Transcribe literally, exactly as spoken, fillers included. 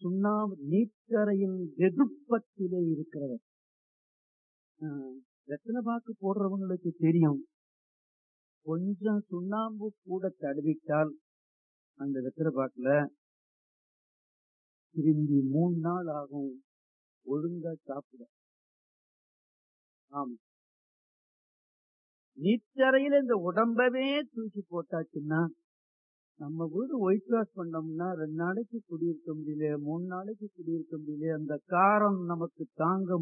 சுண்ணாம்பு நீச்சரையின் வெதுப்பத்திலே இருக்கிறவர். வெத்தலை பாக்கு போடுறவங்களுக்கு தெரியும், கொஞ்சம் சுண்ணாம்பு கூட தடவிட்டால் அந்த வெத்தலை பாக்குல திரும்பி மூணு நாள் ஆகும் ஒழுங்கா சாப்பிட. ஆமா, நீச்சரையில இந்த உடம்பவே தூக்கி போட்டாச்சுன்னா, நம்ம வீடு ஒயிட் வாஷ் பண்ணோம்னா ரெண்டு நாளைக்கு குடியிருக்க முடியல, மூணு நாளைக்கு குடியிருக்க முடியல, அந்த காரம் நமக்கு தாங்க